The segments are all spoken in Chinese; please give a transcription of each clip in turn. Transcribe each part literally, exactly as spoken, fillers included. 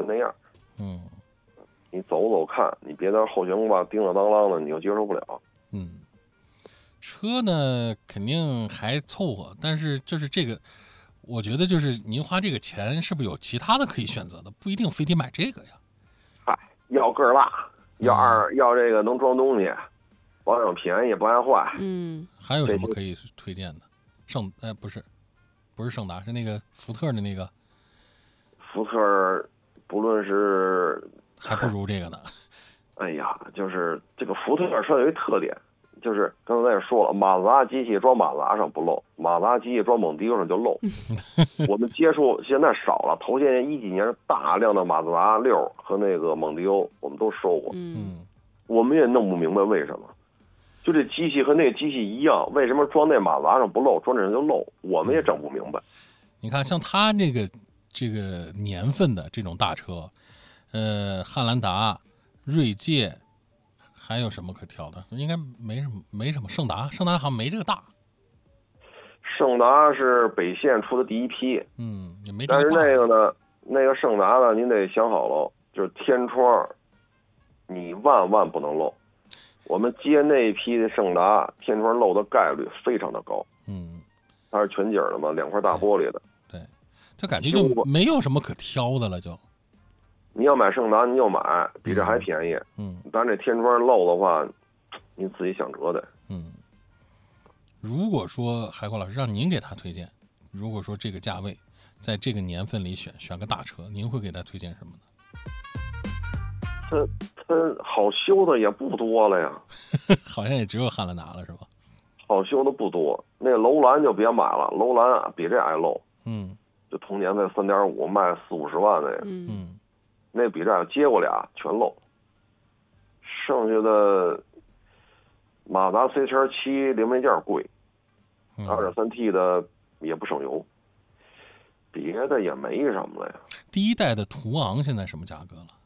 那样。 嗯， 你走走看，你别在后悬挂叮了当啷的，你就接受不了。 嗯，车呢肯定还凑合，但是就是这个，我觉得就是您花这个钱是不是有其他的可以选择的，不一定非得买这个呀。 嗨，要个儿大，要二、嗯、要这个能装东西，保养便宜不爱坏。 嗯， 还有什么可以推荐的？圣哎不是，不是圣达，是那个福特的那个。 福特不论是还不如这个呢。 哎呀，就是这个福特车有一特点，就是刚才也说了，马自达机器装马自达上不漏，马自达机器装蒙迪欧上就漏。我们接触现在少了，头些年一几年大量的马自达六和那个蒙迪欧我们都收过。 嗯， 我们也弄不明白为什么，就这机器和那个机器一样，为什么装那马自达上不漏，装这上就漏？我们也整不明白。 嗯、你看，像他这个这个年份的这种大车，呃，汉兰达、锐界，还有什么可挑的？应该没什么，没什么。胜达，胜达好像没这个大。 胜达是北线出的第一批， 嗯，也没这个大。 但是那个呢，那个胜达呢，您得想好了，就是天窗，你万万不能漏。我们接那一批的胜达，天窗漏的概率非常的高。 嗯， 它是全景的嘛，两块大玻璃的。 对，这感觉就没有什么可挑的了，就。 你要买胜达，你就买，比这还便宜。 嗯， 但这天窗漏的话，你自己想辙的。 嗯，如果说海阔老师让您给他推荐，如果说这个价位，在这个年份里选选个大车，您会给他推荐什么呢？ 它它好修的也不多了呀， 好像也只有汉兰达了，是吧？ 好修的不多，那楼兰就别买了，楼兰比这还漏。 嗯， 就同年在三点五卖四五十万那个。 嗯。 那比这接过俩全漏，剩下的马自达 C 叉七零配件贵，二点三 T 的也不省油，别的也没什么了呀。 第一代的途昂现在什么价格了？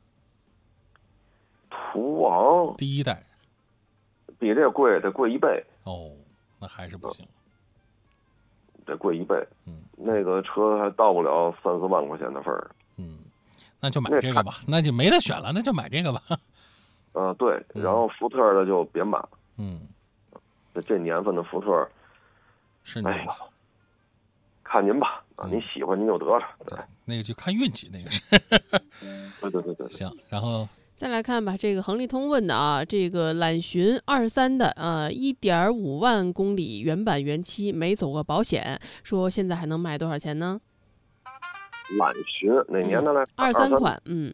途昂第一代比这贵，得贵一倍。 哦，那还是不行， 嗯、得贵一倍。 嗯， 那个车还到不了三四万块钱的份儿。 嗯。那就买这个吧，那就没得选了，那就买这个吧。 呃，对，然后福特的就别买了。 嗯， 这这年份的福特， 是哎呀，看您吧，啊，您喜欢您就得了。 对，那个就看运气，那个是。 对对对对。 行，然后再来看吧，这个恒利通问的啊，这个揽巡二三的呃一点五万公里原版原漆，没走过保险，说现在还能卖多少钱呢？ 揽巡哪年的来？ 二三款，嗯，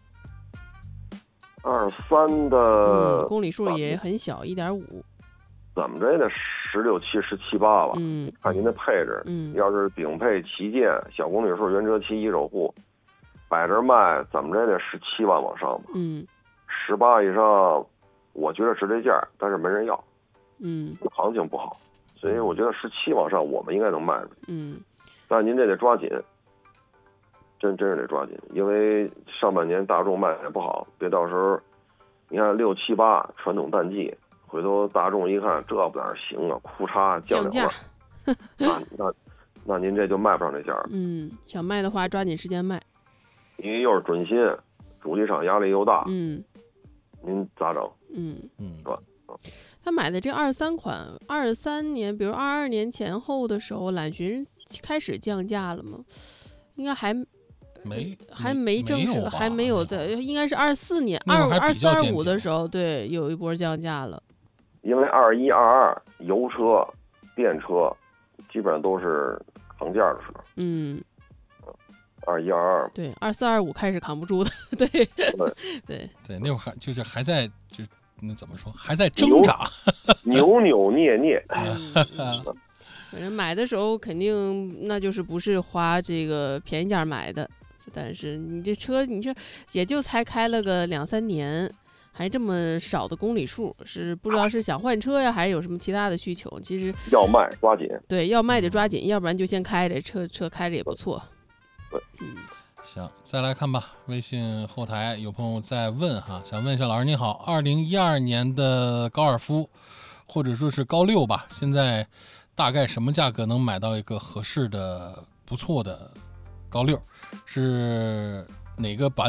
二三的、 嗯，公里数也很小，一点五。 怎么着也得十六七、十七八吧？ 嗯， 看您的配置。 嗯， 要是顶配旗舰、小公里数原车漆一手户，摆着卖，怎么着也得十七万往上吧？ 嗯， 十八以上，我觉得值这价，但是没人要。 嗯， 行情不好，所以我觉得十七往上，我们应该能卖出去。 嗯， 但是您这得抓紧。真真是得抓紧，因为上半年大众卖也不好，别到时候，你看六七八传统淡季，回头大众一看这不哪行啊，库嚓降价， 那那那您这就卖不上这价了。 嗯，想卖的话抓紧时间卖， 因为又是准新，主机厂压力又大， 嗯， 您咋整？ 嗯嗯， 是吧？ 他买的这二三款，二三年，比如二二年前后的时候，揽巡开始降价了吗？应该还。 没还没正式，还没有的，应该是二四年、二二四、二五的时候，对，有一波降价了。 因为二一、二二油车、电车基本上都是扛价的时候。 嗯， 二一、二二， 对，二四、二五开始扛不住的，对，对，对， 对，那会儿还就是还在就那怎么说，还在挣扎， 扭扭捏捏。 嗯反正买的时候肯定那就是不是花这个便宜价买的。但是你这车，你这也就才开了个两三年，还这么少的公里数，是不知道是想换车呀，还是有什么其他的需求？其实要卖抓紧， 对，要卖就抓紧，要不然就先开着车，车开着也不错。 对， 嗯， 行，再来看吧。微信后台有朋友在问哈，想问一下老师您好，二零一二年的高尔夫，或者说是高六吧，现在大概什么价格能买到一个合适的、不错的？高六是哪个版